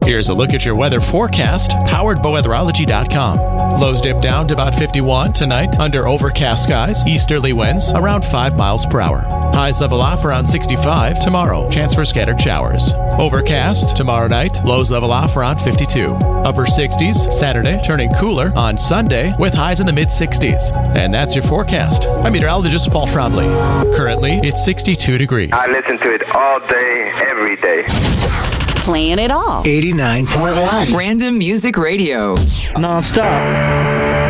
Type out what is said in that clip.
Here's a look at your weather forecast, powered by weatherology.com. Lows dip down to about 51 tonight under overcast skies, easterly winds around 5 miles per hour. Highs level off around 65 tomorrow, chance for scattered showers. Overcast tomorrow night, lows level off around 52. Upper 60s Saturday, turning cooler on Sunday with highs in the mid-60s. And that's your forecast. I'm meteorologist Paul Trombley. Currently, it's 62 degrees. I listen to it all day, every day. Playing it all. 89.1. Random Music Radio. Non-stop.